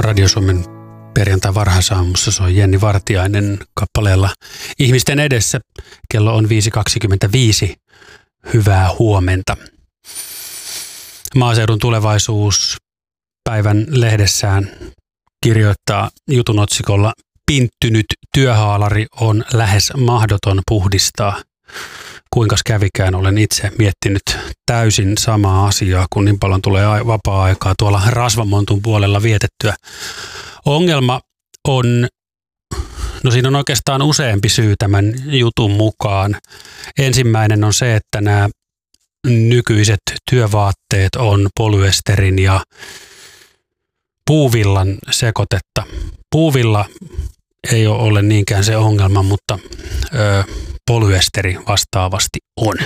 Radio Suomen perjantai varhaisaamussa soi Jenni Vartiainen kappaleella Ihmisten edessä. Kello on 5.25. Hyvää huomenta. Maaseudun Tulevaisuus päivän lehdessään kirjoittaa jutun otsikolla Pinttynyt työhaalari on lähes mahdoton puhdistaa. Kuinkas kävikään, olen itse miettinyt täysin samaa asiaa, kun niin paljon tulee vapaa-aikaa tuolla rasvamontun puolella vietettyä. Ongelma on, siinä on oikeastaan useampi syy tämän jutun mukaan. Ensimmäinen on se, että nämä nykyiset työvaatteet on polyesterin ja puuvillan sekoitetta. Puuvilla ei ole niinkään se ongelma, mutta polyesteri vastaavasti on.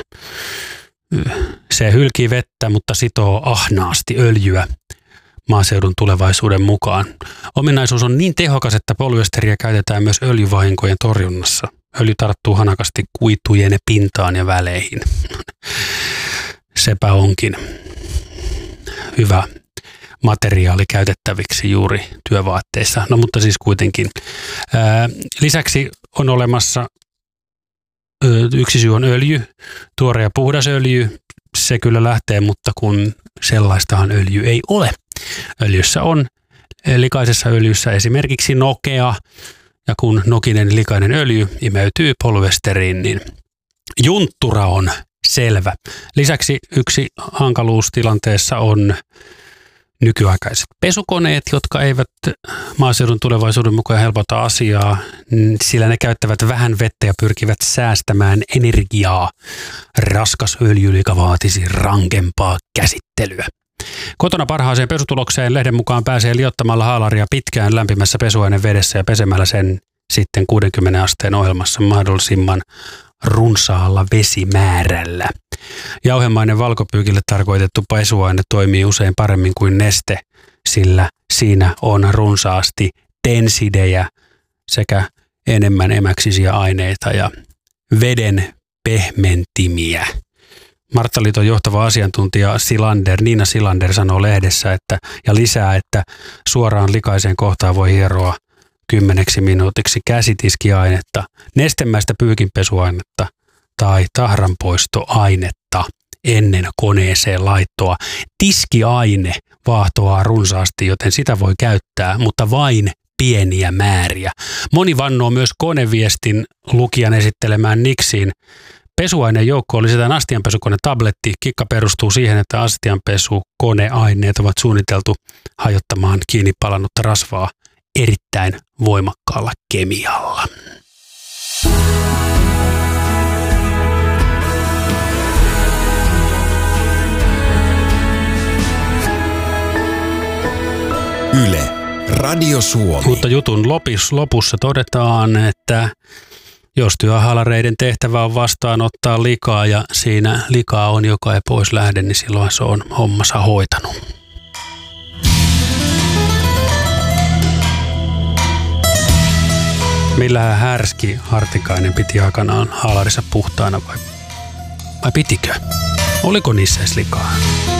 Se hylkii vettä, mutta sitoo ahnaasti öljyä Maaseudun Tulevaisuuden mukaan. Ominaisuus on niin tehokas, että polyesteriä käytetään myös öljyvahinkojen torjunnassa. Öljy tarttuu hanakasti kuitujen pintaan ja väleihin. Sepä onkin hyvä materiaali käytettäviksi juuri työvaatteissa. No mutta siis kuitenkin. Lisäksi on olemassa yksi syy on öljy, tuore ja puhdas öljy. Se kyllä lähtee, mutta kun sellaistahan öljy ei ole. Öljyssä on, likaisessa öljyssä esimerkiksi nokea, ja kun nokinen likainen öljy imeytyy polyesteriin, niin junttura on selvä. Lisäksi yksi hankaluus tilanteessa on nykyaikaiset pesukoneet, jotka eivät Maaseudun Tulevaisuuden mukaan helpota asiaa, sillä ne käyttävät vähän vettä ja pyrkivät säästämään energiaa. Raskas öljylika vaatisi rankempaa käsittelyä. Kotona parhaaseen pesutulokseen lehden mukaan pääsee liottamalla haalaria pitkään lämpimässä pesuainevedessä ja pesemällä sen sitten 60 asteen ohjelmassa mahdollisimman runsaalla vesimäärällä. Jauhemainen valkopyykille tarkoitettu pesuaine toimii usein paremmin kuin neste, sillä siinä on runsaasti tensidejä sekä enemmän emäksisiä aineita ja veden pehmentimiä. Marttaliiton johtava asiantuntija Nina Silander sanoo lehdessä ja lisää, että suoraan likaiseen kohtaan voi hieroa 10 minuutiksi käsitiskiainetta, nestemäistä pyykinpesuainetta tai tahranpoistoainetta ennen koneeseen laittoa. Tiskiaine vaahtoaa runsaasti, joten sitä voi käyttää, mutta vain pieniä määriä. Moni vannoo myös koneviestin lukijan esittelemään Nixiin. Pesuaineen joukkoon lisätään astianpesukone-tabletti. Kikka perustuu siihen, että astianpesukoneaineet ovat suunniteltu hajottamaan kiinni palannutta rasvaa erittäin voimakkaalla kemialla. Yle, Radio Suomi. Mutta jutun lopussa todetaan, että jos työhaalareiden tehtävä on vastaanottaa likaa ja siinä likaa on, joka ei pois lähde, niin silloin se on hommansa hoitanut. Millähän Härski Hartikainen piti aikanaan haalarissa puhtaana vai pitikö? Oliko niissä edes likaa?